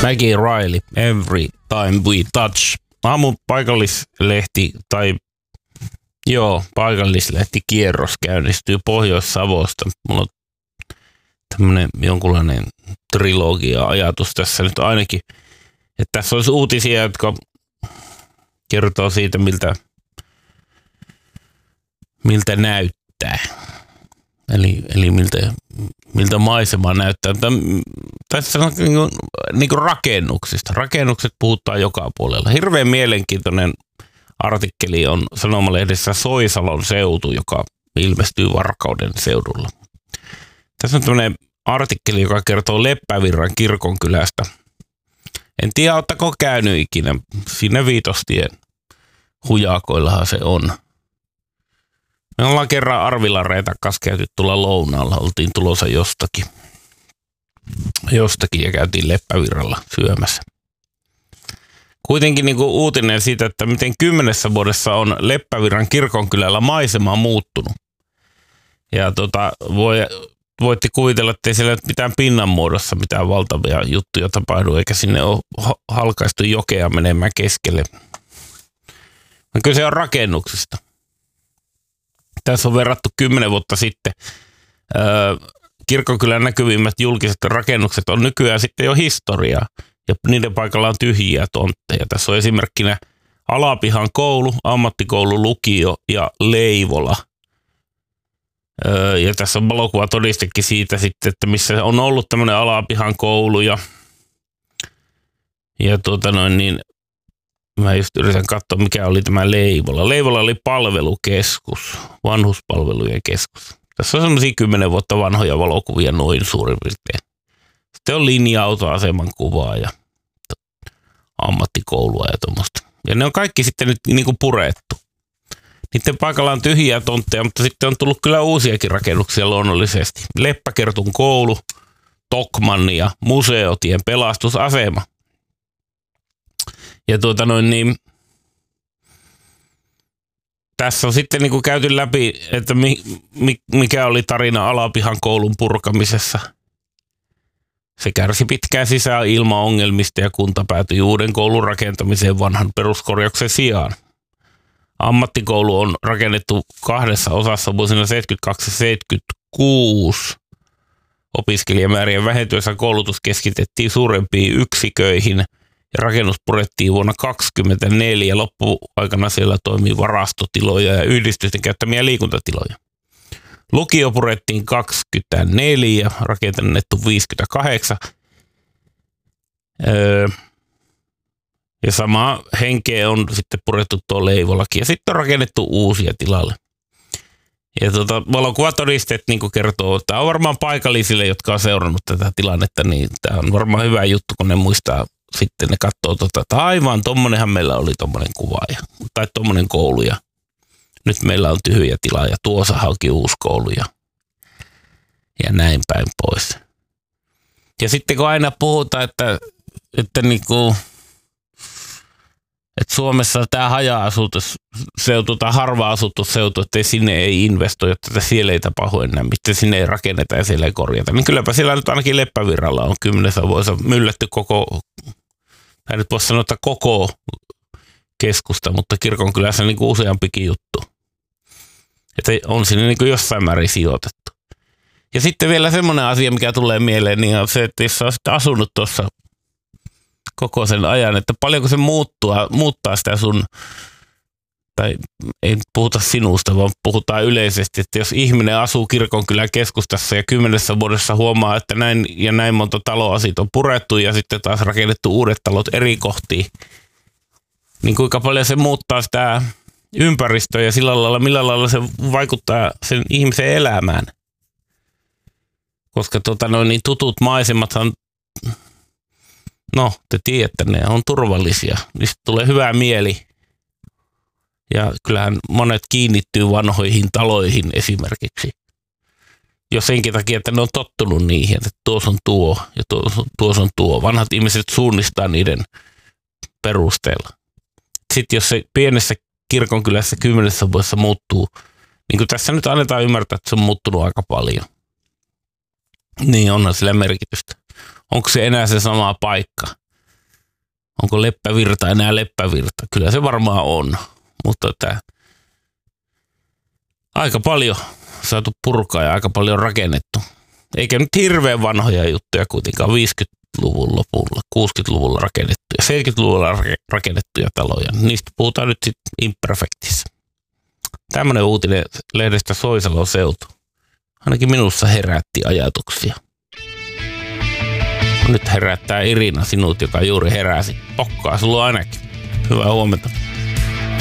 Maggie Riley, Every Time We Touch. Aamun paikallislehti tai paikallislehti kierros käynnistyy Pohjois-Savosta. Mulla on tämmönen jonkunlainen trilogia-ajatus tässä nyt ainakin. Että tässä olisi uutisia, jotka kertoo siitä, miltä näyttää. Eli miltä maisema näyttää. Tässä on niin kuin rakennuksista. Rakennukset puhutaan joka puolella. Hirveän mielenkiintoinen artikkeli on Sanomalehdessä Soisalon seutu, joka ilmestyy Varkauden seudulla. Tässä on tämmöinen artikkeli, joka kertoo Leppävirran kirkonkylästä. En tiedä, ootteko käynyt ikinä. Siinä Viitostien hujakoillahan se on. Me ollaan kerran Arvilan Reetan kanssa käyty tulla lounaalla. Oltiin tulossa jostakin ja käytiin Leppävirralla syömässä. Kuitenkin niin kuin uutinen siitä, että miten 10 vuodessa on Leppävirran kirkonkylällä maisema muuttunut. Ja voitte kuvitella, että ei siellä nyt mitään pinnan muodossa mitään valtavia juttuja tapahdu, eikä sinne ole halkaistu jokea menemään keskelle. Kyllä se on rakennuksista. Tässä on verrattu 10 vuotta sitten. Kirkonkylän näkyvimmät julkiset rakennukset on nykyään sitten jo historiaa. Ja niiden paikalla on tyhjiä tontteja. Tässä on esimerkkinä Alapihan koulu, ammattikoulu, lukio ja Leivola. Ja tässä on valokuvatodistekin siitä sitten, että missä on ollut tämmöinen Alapihan koulu ja mä just yritän katsoa, mikä oli tämä Leivola. Leivola oli palvelukeskus, vanhuspalvelujen keskus. Tässä on semmoisia 10 vuotta vanhoja valokuvia noin suurin piirtein. Sitten on linja-autoaseman kuvaa ja ammattikoulua ja tuommoista. Ja ne on kaikki sitten nyt niin kuin purettu. Niiden paikalla on tyhjiä tontteja, mutta sitten on tullut kyllä uusiakin rakennuksia luonnollisesti. Leppäkertun koulu, Tokmanni ja Museotien pelastusasema. Ja tässä on sitten niin kuin käyty läpi, että mikä oli tarina Alapihan koulun purkamisessa. Se kärsi pitkään sisäilmaongelmista ja kunta päätyi uuden koulun rakentamiseen vanhan peruskorjauksen sijaan. Ammattikoulu on rakennettu 2 osassa vuosina 72 ja 76. Opiskelijamäärien vähentyessä koulutus keskitettiin suurempiin yksiköihin ja rakennus purettiin vuonna 1924. Loppuaikana siellä toimii varastotiloja ja yhdistysten käyttämiä liikuntatiloja. Lukio purettiin 24, rakennettu 58. Ja sama henkeä on sitten purettu tuo Leivolakin ja sitten on rakennettu uusia tilalle. Ja valokuvatodisteet niin kertoo, että tämä on varmaan paikallisille, jotka on seurannut tätä tilannetta, niin tämä on varmaan hyvä juttu, kun ne muistaa sitten, ne katsoo, että aivan tommonenhan meillä oli tommonen kuva tai tommonen koulu ja nyt meillä on tyhjä tila ja tuossa hauki uusi koulu ja näin päin pois. Ja sitten kun aina puhutaan, että Suomessa tämä haja-asutusseutu tai harva-asutusseutu, että sinne ei investoi, että siellä ei tapahdu enää, mistä sinne ei rakenneta ja siellä ei korjata. Niin kylläpä siellä nyt ainakin Leppävirralla on 10 vuotta myllätty tai nyt voisi sanoa, että koko keskusta, mutta kirkonkylässä niin kuin useampikin juttu. Että on sinne niin kuin jossain määrin sijoitettu. Ja sitten vielä semmoinen asia, mikä tulee mieleen, niin on se, että jos olet asunut tuossa koko sen ajan, että paljonko se muuttaa sitä sun, tai ei puhuta sinusta, vaan puhutaan yleisesti, että jos ihminen asuu kirkonkylän keskustassa ja 10 vuodessa huomaa, että näin ja näin monta taloa siitä on purettu ja sitten taas rakennettu uudet talot eri kohtiin, niin kuinka paljon se muuttaa sitä ympäristöä ja sillä lailla, millä lailla se vaikuttaa sen ihmisen elämään. Koska niin tutut maisemathan, no te tiedätte, ne on turvallisia. Niistä tulee hyvä mieli. Ja kyllähän monet kiinnittyy vanhoihin taloihin esimerkiksi. Jo senkin takia, että ne on tottunut niihin, että tuossa on tuo ja tuossa on tuo. Vanhat ihmiset suunnistaa niiden perusteella. Sitten jos se pienessä kirkonkylässä 10 vuodessa muuttuu, niin kuin tässä nyt annetaan ymmärtää, että se on muuttunut aika paljon. Niin onhan sillä merkitystä. Onko se enää se sama paikka? Onko Leppävirta enää Leppävirta? Kyllä se varmaan on, mutta aika paljon saatu purkaa ja aika paljon rakennettu. Eikä nyt hirveän vanhoja juttuja kuitenkaan 50-luvun lopulla, 60-luvulla rakennettuja, 70-luvulla rakennettuja taloja. Niistä puhutaan nyt sitten imperfectissä. Tämmöinen uutinen lehdestä Soisalon seutu. Ainakin minussa herätti ajatuksia. Nyt herättää Irina sinut, joka juuri heräsi. Pokkaa sulla ainakin. Hyvää huomenta.